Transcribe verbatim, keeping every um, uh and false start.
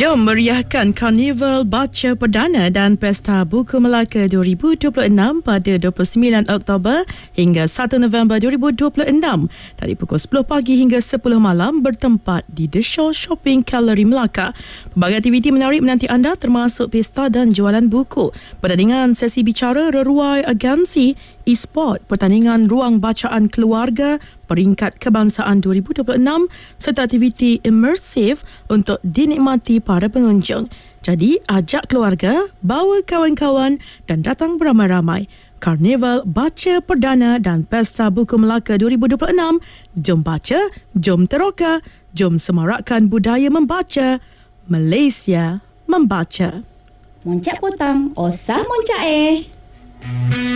Jom meriahkan Karnival Baca Perdana dan Pesta Buku Melaka dua ribu dua puluh enam pada dua puluh sembilan Oktober hingga satu November dua ribu dua puluh enam dari pukul sepuluh pagi hingga sepuluh malam bertempat di The Shaw Shopping Gallery Melaka. Pelbagai aktiviti menarik menanti anda termasuk pesta dan jualan buku, pertandingan sesi bicara reruai agensi, e-sport, pertandingan ruang bacaan keluarga, peringkat kebangsaan dua ribu dua puluh enam serta aktiviti imersif untuk dinikmati para pengunjung. Jadi, ajak keluarga, bawa kawan-kawan dan datang beramai-ramai. Karnival Baca Perdana dan Pesta Buku Melaka dua ribu dua puluh enam. Jom baca, jom teroka, jom semarakkan budaya membaca. Malaysia membaca. Moncak potang, osah moncak eh.